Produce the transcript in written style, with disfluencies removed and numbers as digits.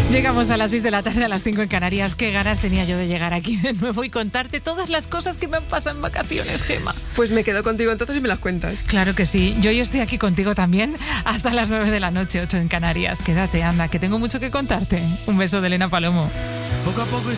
Llegamos a las 6 de la tarde, a las 5 en Canarias. Qué ganas tenía yo de llegar aquí de nuevo y contarte todas las cosas que me han pasado en vacaciones, Gemma. Pues me quedo contigo entonces y me las cuentas. Claro que sí. Yo estoy aquí contigo también hasta las 9 de la noche, 8 en Canarias. Quédate, anda, que tengo mucho que contarte. Un beso de Elena Palomo. Poco a poco